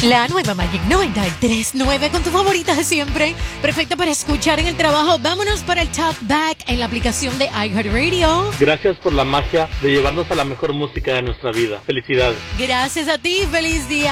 La nueva Magic 93.9 con tu favorita de siempre. Perfecta para escuchar en el trabajo. Vámonos para el Talk Back en la aplicación de iHeartRadio. Gracias por la magia de llevarnos a la mejor música de nuestra vida. Felicidades. Gracias a ti. Feliz día.